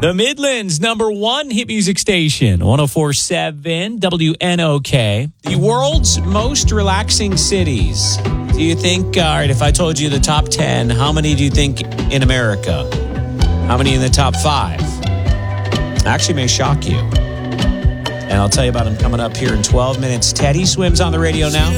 The Midland's number one hit music station, 104.7 WNOK. The world's most relaxing cities. Do you think, all right, if I told you the top 10, how many do you think in America? How many in the top 5? Actually may shock you. And I'll tell you about them coming up here in 12 minutes. Teddy Swims on the radio now.